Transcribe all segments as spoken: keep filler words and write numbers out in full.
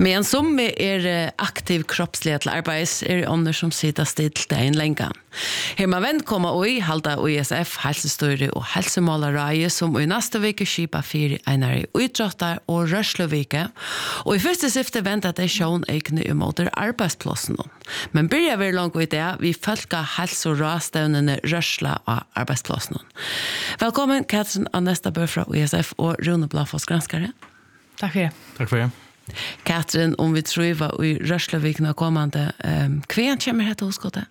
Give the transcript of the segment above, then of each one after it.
Men som er aktiv kroppslig til arbeids er det andre som sitter stilt dagen lenge. Her man vent kommer og i halda U S F, helsestøyre og helsemålereie som i neste veke skipa fire einare utrådtar og rørslevike. Og i første sifte vent at det er sjån egne imot arbeidsplassen. Men byrja vi langt i det, vi følger helse- og råstevnene rørsla av arbeidsplassen. Velkommen, Katrin Anesta Bør fra U S F og Rune Blafoss granskare. Takk for det. Takk for det. Katrin, om vi tror var i Rørslaviken og kommande, um, hvem kommer her til hoskottet?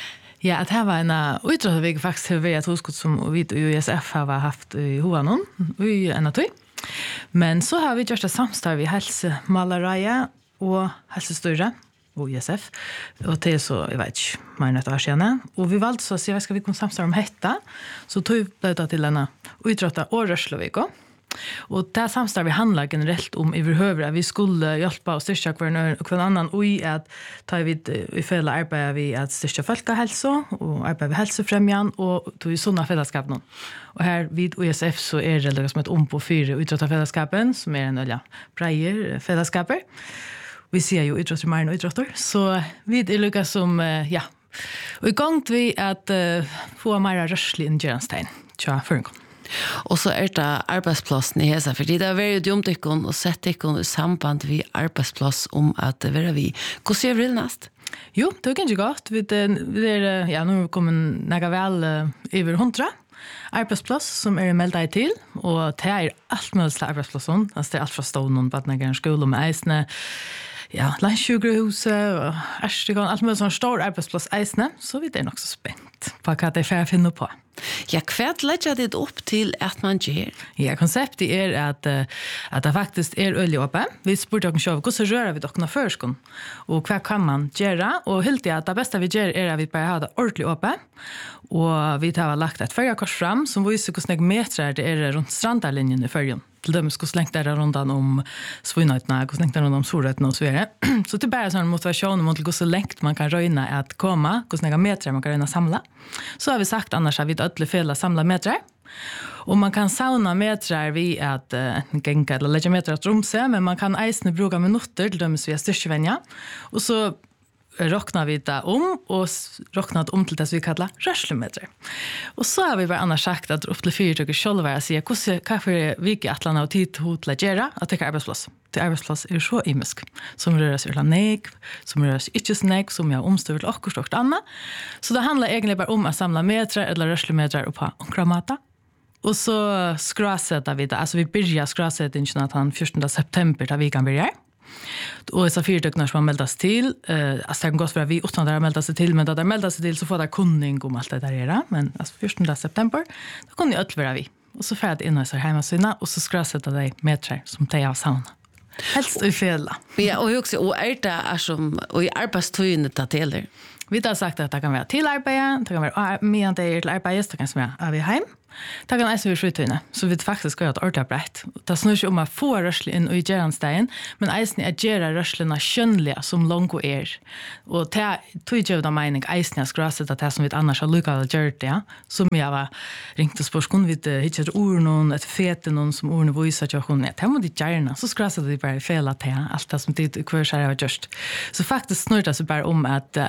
Ja, at her var en utrådvik faktisk har vært hoskott som vi i U S F har haft i Hoanon, i en av tog. Men så har vi gjort det samstarv i helsemålereie og helsestøyre og U S F, og til så, jeg vet ikke, mer enn et år siden. Og vi valgte så å si, hva skal vi kunne samstarve om dette? Så tog vi det til denne utrådte og Rørslaviken. Og det samstarvet handlar generellt om i behöver att vi skulle hjälpa och styrka kvar och kvar annan och i att ta vid i fälla arbeta vi att styrka folkhälsa och arbeta med hälsofrämjan och ta i såna fällskap någon. Och här vid U S F så är det liksom ett om på fyra utrådda fällskapen som är en öliga brejer fällskaper. Vi ser ju utrådda mer och utrådda så vid är lyckas som ja. Och igång vi att uh, få mer rörslig ingeranstein. Tja, för en gång. Og så er det arbeidsplassen i hesa, fordi det er veldig dumt ikkon og sett ikkon i samband vi arbeidsplass om at det er vi. Hvordan er det nest? Jo, det er ganske godt. Vi er, ja, nå er vi kommet nægge vel uh, over hundra arbeidsplass som er meldt til, og det er alt mulig til arbeidsplassen. Altså, det er alt fra stånden, badnægeren, skole med eisene, ja, landsjukkerhuset og Erstikon, alt mulig sånn stor arbeidsplass eisene, så vi er nok så spent på hva det er for å finne på. Ja, hva legger det opp til at man gjør? Ja, konseptet er at, at det faktisk er øyelig oppe. Vi spurte dere selv, hvordan rører vi dere førskon? Og hva kan man gjøre? Og helt det at det beste vi gjør er at vi bare har det ordentlig oppe. Og vi har lagt et førjakors fram som viser hvordan meter det er rundt strandarlinjen i førjen. Til dømes hvordan lengt det er rundt om svinøytene, hvordan lengt det er rundt om solrøytene og så videre. Så det er bare sånn motivasjon mot hvordan lengt man kan røyne at komme, hvordan meter man kan røyne samla. Så har vi sagt annars at vi ødelig fela samla meter. Og man kan sauna metrar vid at uh, genka eller lägga metrar att romse, men man kan eisne bruka minutter til dømes via styrkevenja. Og så råknar vi det om og råknar det om til det som vi kallar rörslemeter. Og så har vi bare annars sagt at upp til fire tykker selv være å si hva for vi ikke atlander og tid til å gjøre at det er arbeidsplass. Til arbeidsplass er så imisk, som rører seg til nek, som rører seg ikke nek, som er omstøvel og stort annet. Så det handler egentlig bare om å samle metrar eller rörslemeter på onkramata. Og så skrasetter vi det, altså vi begynner skrasettingen at han fjortonde september da vi kan begynne. Og disse fire døgner som har meldt seg til, uh, altså det kan godt være vi utan det har meldt seg til, men da det har meldt seg til så får det kunning om alt det der er, men altså fjortonde september, da kunne jeg øtelig være vi. Og så får jeg det inn i hjemmesynene, og så skrasetter de metrar som de har sauna. Helst i fela. Ja, og også, og er det er som, og i arbeidstøyene til det? Vi har sagt at det kan være til arbeid, det kan være medan det er til arbeid, det kan være av i heim. Det kan eisen være flytøyene, så vi faktisk gjør et ordentlig brett. Det snur ikke om å få rørsle inn i gjeranstein, men eisen er gjøre rørslene skjønnelige som langt er. Og det tog ikke av mening eisen jeg skulle sette det som vi annars har lukket å gjøre det, som jeg var ringt og spørs, kunne vi ikke etter ord noen, etter fete noen som ordene viser til hun, ja, det må de gjerne, så skulle jeg sette de bare fele til, alt det som de hver seg har gjort. Så faktisk snur det seg bare om at,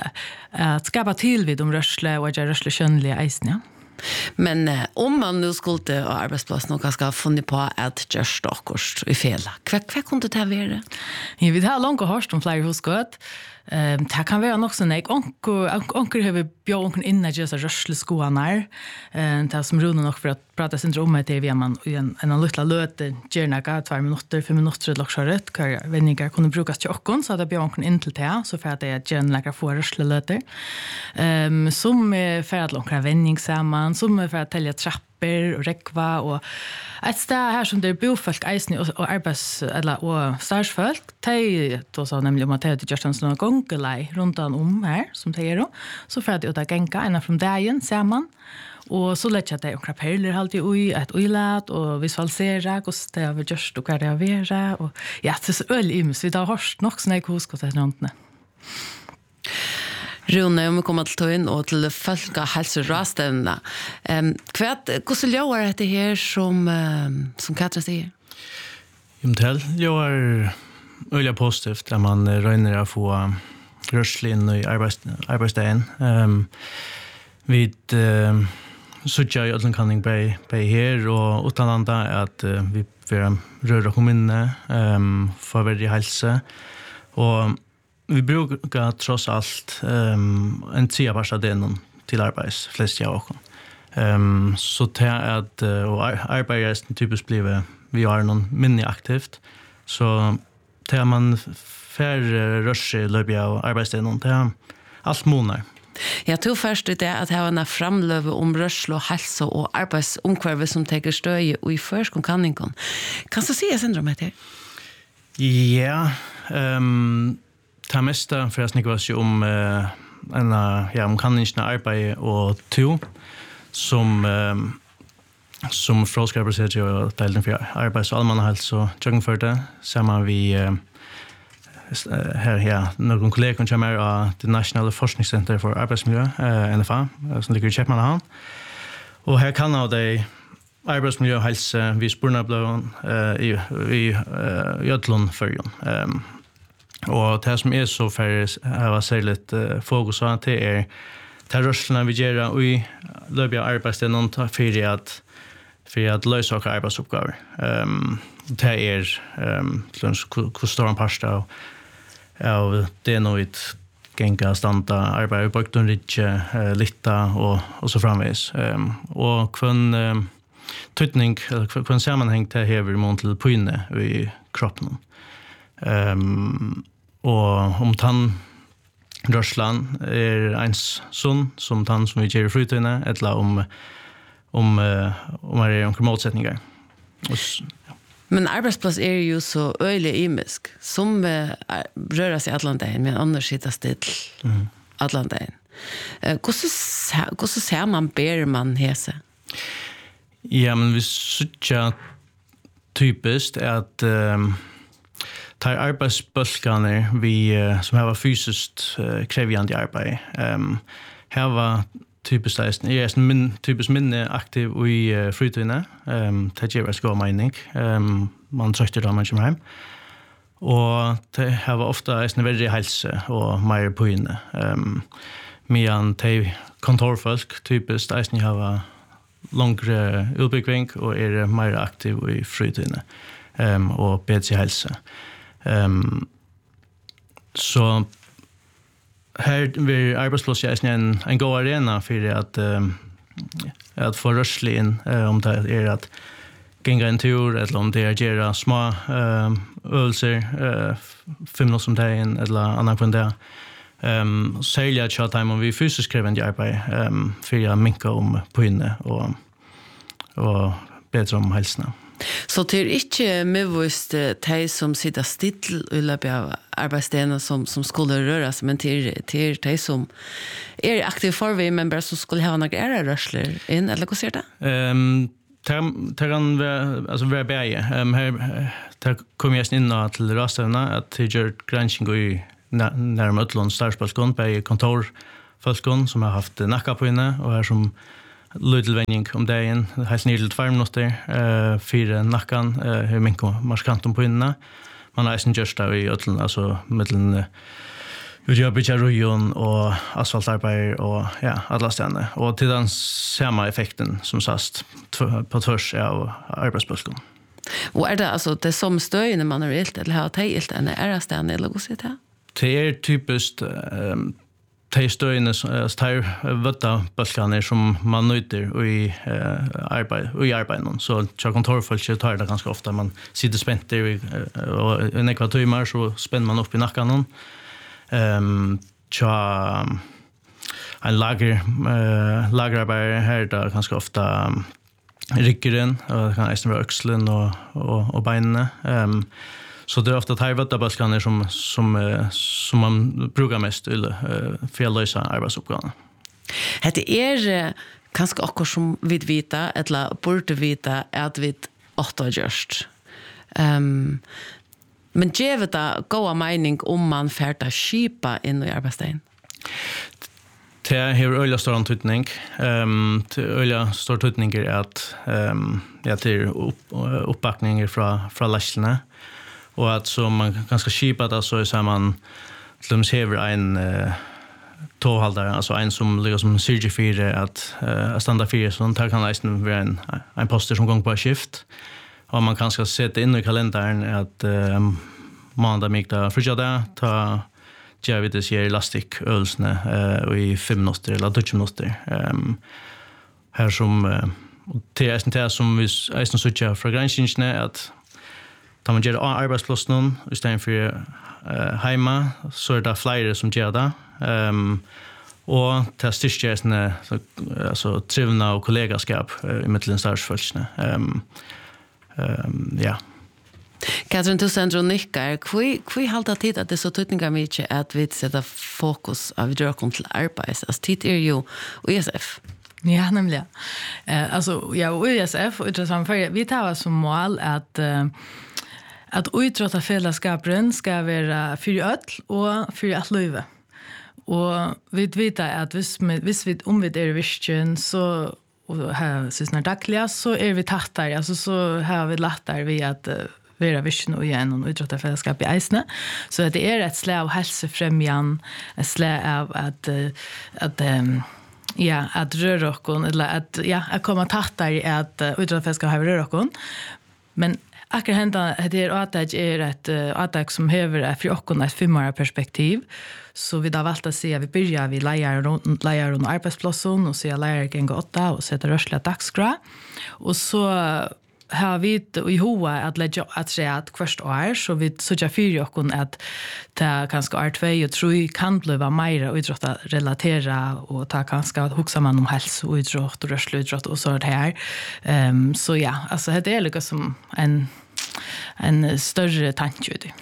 at skapa tilvid om rørsle og gjøre rørsle skjønnelige eisen, ja. Men eh, om man nu skulle ha arbetsplats någon ska ha funnit på att göra stockors i fela. Hva, hva kunde det være? Ja, vi har långt hørt om flere huskott. Um, det kan være nok sånn, onker, onker har vi bjør onker inn i disse rørsleskoene her. Um, det er som Rune nok for å prate sin om det til, vi har man i en, en liten løte, gjerne tvær minutter, fem minutter, lokskjøret, hva vendinger kunne brukes til åkken, så det bjør onker inn til det, så for at det er gjerne lekkere få rørsleløter. Um, som er for at onker vending sammen, som er for at telje trapper og rekva, og et sted her som det er bofolk, eisen og, og arbeids- eller, og starsfolk, de då sa nemlig om at de gjør en sånn gongelei rundt om her, som de gjør, så for at de ut av genka, en av from dagen, sammen, og så lett jeg at de omkring perler alltid ui, et uilat, og visualisere hvordan det har gjort, og hva det har vært, og ja, det er så øyelig imus, vi har hørt nok sånn jeg husker til rundene. Rune, om vi kommer til tøyen og til folka helserastevnene. Um, hvordan gjør dette her som, um, som Katrin sier? Jamen til, jeg er öliga positivt där man röjner att få rörslig in i arbets, arbetsdagen. Um, vi uh, suttjar i ödlenkanning bei, bei her och utan andra att uh, vi får röra kommune um, för väldigt hälsa. Och vi brukar trots allt um, en tio parst av den till arbets, flest jag också. Um, så det är att uh, och arbetare typiskt blir vi har någon minne aktivt. Så det är man färre rörsig löpja och arbetsdagen, det är allt månader. Jag tror först det är att ha en framlöve om rörsel och hälsa och arbetsomkvarve som täcker stöj och i förskon kanningen. Kan du säga syndromet här? Ja, um, det mesta för att snacka oss om uh, en ja, om kanningen arbete och to som um, som frågskapare säger jag delen för arbets- och allmänhälsa och för det samma vi uh, här ja någon kollega kommer av det Nationella Forskningscenter för arbetsmiljö uh, N F A som ligger i Köpenhamn. Och här kan av det arbetsmiljö och hälsa vi spurnar blån uh, i i uh, Götlund förjon. Um, och det som är så för har särskilt uh, fokus på att det är tar rörslarna vi gör och i löpja arbetsdagen för att för att lösa och arbetsuppgifter. Um, det är um, hur stor en parst av, av det är nog ett gänga standa arbete i bakgrund rike, uh, litta och, och så framvis. Um, och kvön um, tydning, kvön sammanhäng det hever mot till pyne i kroppen. Um, och om tann rörslan är ens son som tann som vi ger i flytøyne, eller om om uh, om är en målsättningar. Ja. Men arbetsplats är ju så öjlig imisk som uh, rör sig Atlanten men annars sitter still mm. Atlanten. Uh, hur så ser man ber man hese? Ja, men vi söker typiskt att um, tar arbetsbölkaner vi uh, som har fysiskt uh, krävande arbete. Um, här var typiskt är är min typiskt minne aktiv i uh, fritiden. Ehm det ger oss god mening. Ehm man tröstar då man kommer hem. Och det har ofta är en väldigt hälsa och mer på inne. Ehm medan te kontorfolk typiskt är ni har längre utbildning och är mer aktiv i fritiden. Ehm och bättre hälsa. Ehm så här vi arbetsplats är en en god arena för att um, att få rörslig in uh, om det är att gänga en tur eller om det är att göra små uh, övningar uh, fem minuter som dagen eller annan på det. Um, särskilt att chatta om vi fysiskt krävande arbete um, för att minska om på inne och och bättre om hälsan. Så det är inte medvist de som sitter still i löpet av arbetsdagen som, som skulle röra sig, men det är de som är aktiva förväg men bara som skulle ha några ära rörsler in, eller vad ser det? Um, det kan vara, alltså vara bäge. Um, här där kommer jag in till rasterna att det gör granskning i närmare utlån startspelskon på kontorfolkon som har haft nacka på inne och här som Lyddelvändning om dagen, helt ner till två minuter, uh, fyra nackan, uh, hur mycket marskanten på inne. Man har en just där i ödlen, alltså mellan uh, utgörbyggarröjon och asfaltarbete och ja, alla ställen. Och till den samma effekten som sagt på tvärs av arbetsbölken. Och är det alltså det som stöj när man är ilt eller har det ilt än är det ställen eller vad säger det? Det är typiskt um, de stöjene, de vötta bölkaner som man nöjter i uh, arbete, i arbeten. Så tja kontorfolk tar det ganska ofta. Man sitter spänt där och en ekva timmar så spänner man upp i nacken. Um, tja en lager, uh, lagerarbete här där ganska ofta um, ryggeren och det kan nästan vara öxlen och, och, och benen. Um, Så det är ofta tajvötta bölkaner som, som, som man brukar mest till uh, för att lösa arbetsuppgifterna. Det är kanske också som vi vita eller borde vita att vi åtta just. Um, men ger det goda mening om man färda skipa in i arbetsdagen? Det är öliga stor antydning. Um, det öliga stor antydning är att um, ja, det är upp, uppbackningar från, från läslarna. och att så man ganska skipat alltså så man slums hever en uh, tåhaldare, alltså en som ligger som Syrge fyra att uh, standard fyra så tar kan nästan vara en en poster som går på skift. Och man kan ska sätta in i kalendern att uh, måndag mikta frigada ta gör vi det ser elastik ölsne uh, och i fem minuter eller tjugo minuter. Um, här som uh, till är som vi är som söker för granskningen att tar man gör arbetsplatsen istället för uh, hemma så är det fler som gör det. Um, och till styrkjäsne alltså trivna och kollegaskap uh, i mittlen stadsfolkne. Um, um, ja. Katrin, du sender nikkar. Hvor halta tid at det er så tydninga mykje at vi setter fokus av drøkken til arbeids? Altså, tid er jo U S F. Ja, nämligen. Eh, alltså, ja, U S F, vi tar som mål att, eh, att utrota fällskapren ska vara för öll och för att löva. Och vi vet att hvis, hvis vi om vi är i vision så och här sysna dagliga så är vi tattar, alltså så har vi lättare vi att uh, vara vision och igen och utrota fällskap i eisne. Så det är ett slag av hälsofrämjan, ett slag av att, uh, att um, ja, att röra oss eller att ja, att komma tattar att uh, utrota fällskap har röra oss. Men akkurat hända det är att det är ett attack som behöver för oss ett femårigt perspektiv. Så vi då valt att se vi börjar vi lejer lejer och arbetsplatsen och se lejer gånger åtta och sätta rörsliga dagskra. Och så har vi i hoa att lägga att säga att först år så vi så jag för oss att ta kanske art två och tre kan bli mer idrott relatera och ta kanske att huxa man om hälsa och idrott och rörselidrott och så det här. Um, så ja, alltså det är liksom som en en större tanke det.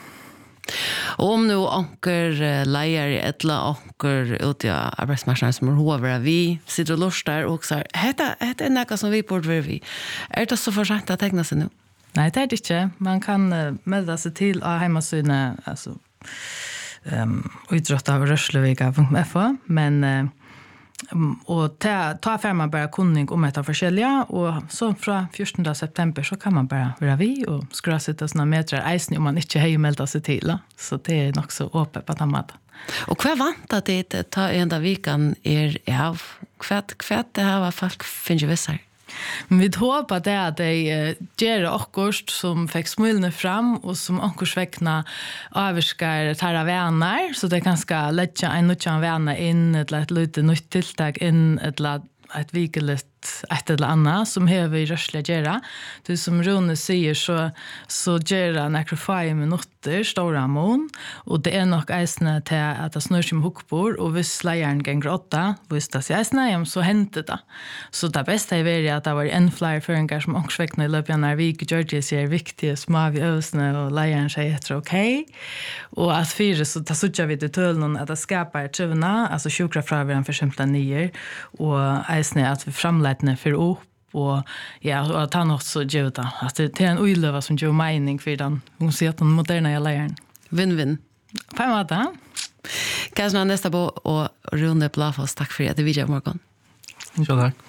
Och om nu anker lejer eller anker ut i arbetsmarknaden som är hover vi sitter och lustar och så heter det är något som vi borde vara vi. Är det så för sent att teckna sig nu? Nej, det är det inte. Man kan uh, melda sig till av hemsidan alltså ehm um, idrotta och rörslevika punkt f o men uh, och ta ta för man bara kunning om ett av forskjelliga och så från fjortonde september så kan man bara vara vi och skra sätta såna metrar isen om man inte har melda sig till så det är nog så öppet på den maten. Och kvar väntar det ta enda veckan är av kvärt kvärt det här var folk finns ju vissar. Men vi hoppas det att det gör akkurst som fick smulna fram och som ankurs väckna överskar tärra vänner så det kan ska lägga en nutjan vänner in eller ett lite nytt tilltag in eller ett vikeligt ett eller annat som har vi rörsliga gera. Det som Rune säger så, så gera nekro fem minuter stora mån och det är nog eisne till att det snurr som hukkbord och hvis leieren ganger åtta, hvis det sier eisne, så hentet det. Så det bästa är att det var en flyer føringar som ångsvekna i løpet når vi gjør det sier viktige små vi øvelsene og leieren sier etter ok. Och att fyra så tar suttja vi til tølen at det skapar trivna, alltså sjukra fraværen for eksempel nier og eisne at vi framleitene för upp och ja och att han också gör det att det är en ullöva som gör mening för den hon ser att den moderna läraren Vinn-vinn. På en måte. Kanske nästa på och Rune Blafos tack för att du vidare morgon. Så tack.